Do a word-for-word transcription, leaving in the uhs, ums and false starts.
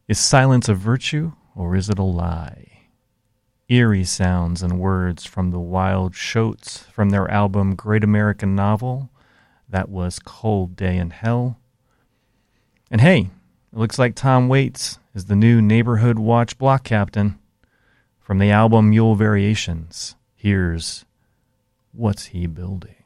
Is silence a virtue, or is it a lie? Eerie sounds and words from the Wild Shoats from their album Great American Novel. That was Cold Day in Hell. And hey, it looks like Tom Waits is the new Neighborhood Watch block captain. From the album Mule Variations, here's What's He Building?